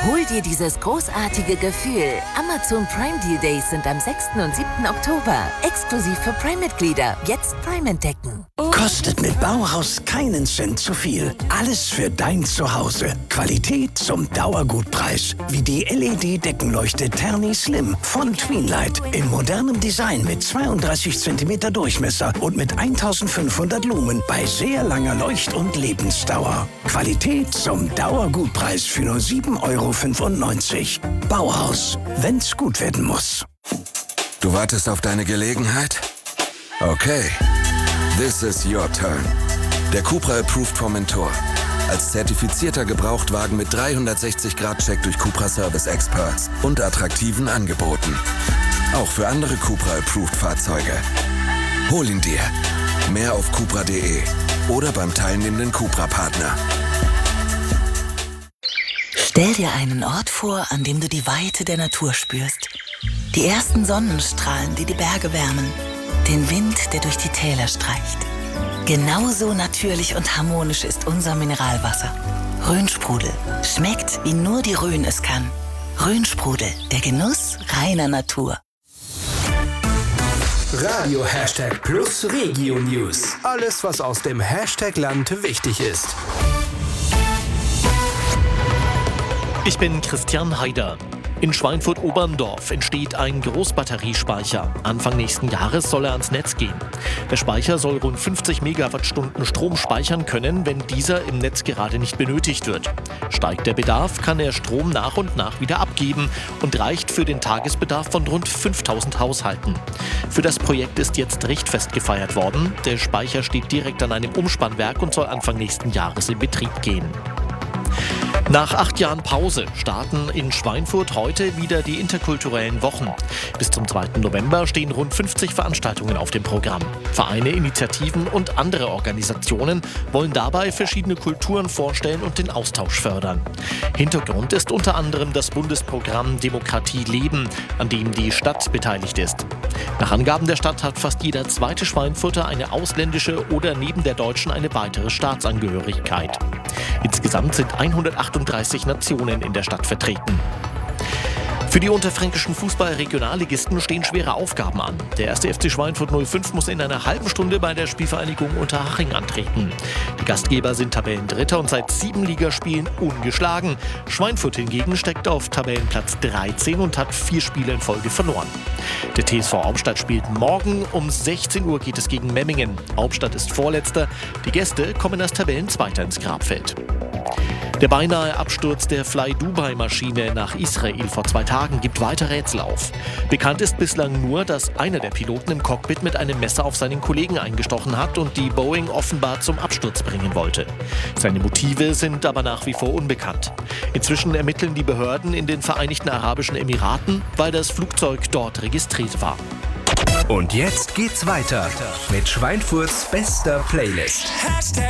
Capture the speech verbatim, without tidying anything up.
Hol dir dieses großartige Gefühl. Amazon Prime Deal Days sind am sechsten und siebten Oktober. Exklusiv für Prime-Mitglieder. Jetzt Prime entdecken. Kostet mit Bauhaus keinen Cent zu viel. Alles für dein Zuhause. Qualität zum Dauergutpreis. Wie die L E D-Deckenleuchte Terni Slim von Tweenlight. In modernem Design mit zweiunddreißig Zentimeter Durchmesser und mit eintausendfünfhundert Lumen bei sehr langer Leucht- und Lebensdauer. Qualität zum Dauergutpreis für nur sieben Euro fünfundneunzig. Bauhaus, wenn's gut werden muss. Du wartest auf deine Gelegenheit? Okay. This is your turn. Der Cupra Approved Formentor. Als zertifizierter Gebrauchtwagen mit dreihundertsechzig Grad Check durch Cupra Service Experts und attraktiven Angeboten. Auch für andere Cupra Approved Fahrzeuge. Hol ihn dir. Mehr auf cupra punkt de oder beim teilnehmenden Cupra-Partner. Stell dir einen Ort vor, an dem du die Weite der Natur spürst. Die ersten Sonnenstrahlen, die die Berge wärmen. Den Wind, der durch die Täler streicht. Genauso natürlich und harmonisch ist unser Mineralwasser. Rhönsprudel. Schmeckt, wie nur die Rhön es kann. Rhönsprudel. Der Genuss reiner Natur. Radio Hashtag Plus Regio News. Alles, was aus dem Hashtag-Land wichtig ist. Ich bin Christian Haider. In Schweinfurt-Oberndorf entsteht ein Großbatteriespeicher. Anfang nächsten Jahres soll er ans Netz gehen. Der Speicher soll rund fünfzig Megawattstunden Strom speichern können, wenn dieser im Netz gerade nicht benötigt wird. Steigt der Bedarf, kann er Strom nach und nach wieder abgeben und reicht für den Tagesbedarf von rund fünftausend Haushalten. Für das Projekt ist jetzt Richtfest gefeiert worden. Der Speicher steht direkt an einem Umspannwerk und soll Anfang nächsten Jahres in Betrieb gehen. Nach acht Jahren Pause starten in Schweinfurt heute wieder die interkulturellen Wochen. Bis zum zweiten November stehen rund fünfzig Veranstaltungen auf dem Programm. Vereine, Initiativen und andere Organisationen wollen dabei verschiedene Kulturen vorstellen und den Austausch fördern. Hintergrund ist unter anderem das Bundesprogramm Demokratie leben, an dem die Stadt beteiligt ist. Nach Angaben der Stadt hat fast jeder zweite Schweinfurter eine ausländische oder neben der deutschen eine weitere Staatsangehörigkeit. Insgesamt sind hundertachtunddreißig Nationen in der Stadt vertreten. Für die unterfränkischen Fußball-Regionalligisten stehen schwere Aufgaben an. Der erste F C Schweinfurt null fünf muss in einer halben Stunde bei der Spielvereinigung Unterhaching antreten. Die Gastgeber sind Tabellendritter und seit sieben Ligaspielen ungeschlagen. Schweinfurt hingegen steckt auf Tabellenplatz dreizehn und hat vier Spiele in Folge verloren. Der T S V Hauptstadt spielt morgen. Um sechzehn Uhr geht es gegen Memmingen. Hauptstadt ist Vorletzter. Die Gäste kommen als Tabellenzweiter ins Grabfeld. Der beinahe Absturz der Fly-Dubai-Maschine nach Israel vor zwei Tagen gibt weiter Rätsel auf. Bekannt ist bislang nur, dass einer der Piloten im Cockpit mit einem Messer auf seinen Kollegen eingestochen hat und die Boeing offenbar zum Absturz bringen wollte. Seine Motive sind aber nach wie vor unbekannt. Inzwischen ermitteln die Behörden in den Vereinigten Arabischen Emiraten, weil das Flugzeug dort registriert war. Und jetzt geht's weiter mit Schweinfurts bester Playlist.